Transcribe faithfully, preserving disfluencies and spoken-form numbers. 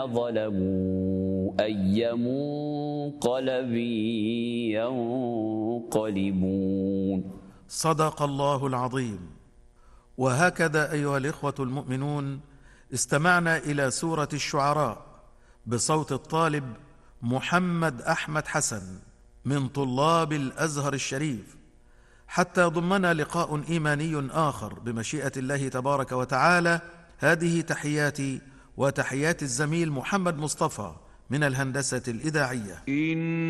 ظلموا أي منقلب ينقلبون. صدق الله العظيم. وهكذا أيها الإخوة المؤمنون استمعنا إلى سورة الشعراء بصوت الطالب محمد أحمد حسن من طلاب الأزهر الشريف، حتى ضمنا لقاء إيماني آخر بمشيئة الله تبارك وتعالى. هذه تحياتي وتحيات الزميل محمد مصطفى من الهندسة الإذاعية.